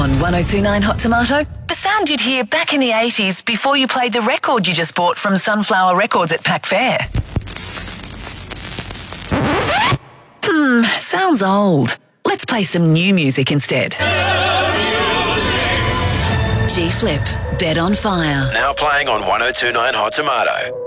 On 1029 Hot Tomato, the sound you'd hear back in the 80s before you played the record you just bought from Sunflower Records at Pack Fair. Sounds old. Let's play some new music instead. G-Flip, Bed on Fire. Now playing on 1029 Hot Tomato.